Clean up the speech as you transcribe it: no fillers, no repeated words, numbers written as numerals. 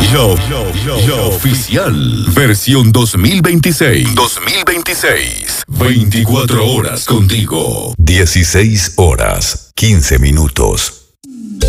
Yo oficial. Versión 2026. 24 horas contigo. 16 horas, 15 minutos.